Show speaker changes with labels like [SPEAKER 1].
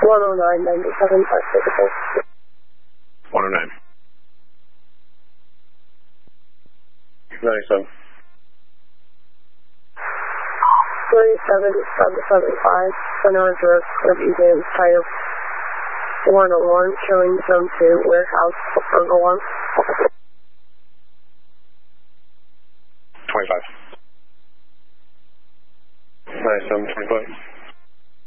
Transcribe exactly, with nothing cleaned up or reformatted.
[SPEAKER 1] one oh nine, ninety-seven, five six six.
[SPEAKER 2] one oh nine. ninety-seven.
[SPEAKER 1] thirty-seven, seven seven five, Sunrise Road, W James Tire. one oh one, showing zone two, warehouse, Virgo one.
[SPEAKER 2] twenty-five. ninety-seven, twenty-five.